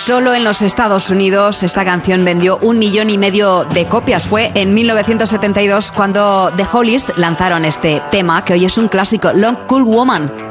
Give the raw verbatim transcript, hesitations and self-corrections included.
Solo en los Estados Unidos esta canción vendió un millón y medio de copias. Fue en mil novecientos setenta y dos cuando The Hollies lanzaron este tema, que hoy es un clásico, Long Cool Woman.